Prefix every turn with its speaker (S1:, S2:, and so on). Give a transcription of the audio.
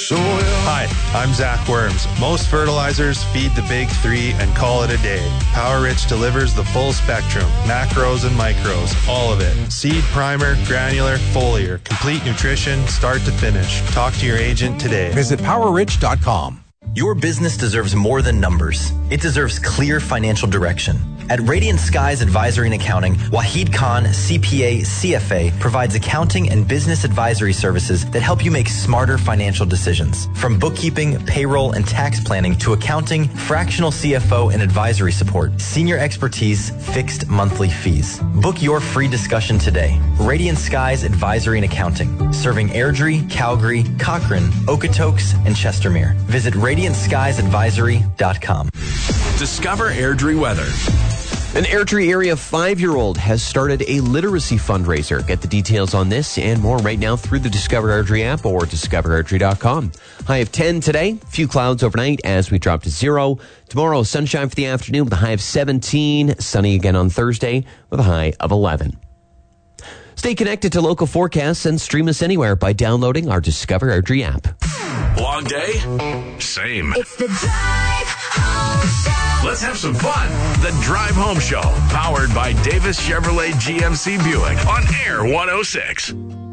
S1: soil.
S2: Hi, I'm Zach Worms. Most fertilizers feed the big three and call it a day. Power Rich delivers the full spectrum, macros and micros, all of it. Seed, primer, granular, foliar, complete nutrition, start to finish. Talk to your agent today.
S3: Visit PowerRich.com.
S4: Your business deserves more than numbers. It deserves clear financial direction. At Radiant Skies Advisory and Accounting, Wahid Khan, CPA, CFA, provides accounting and business advisory services that help you make smarter financial decisions. From bookkeeping, payroll, and tax planning to accounting, fractional CFO, and advisory support, senior expertise, fixed monthly fees. Book your free discussion today. Radiant Skies Advisory and Accounting, serving Airdrie, Calgary, Cochrane, Okotoks, and Chestermere. Visit radiantskiesadvisory.com.
S5: Discover Airdrie weather.
S6: An Airdrie area 5-year-old has started a literacy fundraiser. Get the details on this and more right now through the Discover Airdrie app or discoverairdrie.com. High of 10 today, few clouds overnight as we drop to 0. Tomorrow, sunshine for the afternoon with a high of 17. Sunny again on Thursday with a high of 11. Stay connected to local forecasts and stream us anywhere by downloading our Discover Airdrie app.
S5: Long day? Same.
S7: It's the Drive Home Show.
S5: Let's have some fun. The Drive Home Show, powered by Davis Chevrolet GMC Buick on Air 106.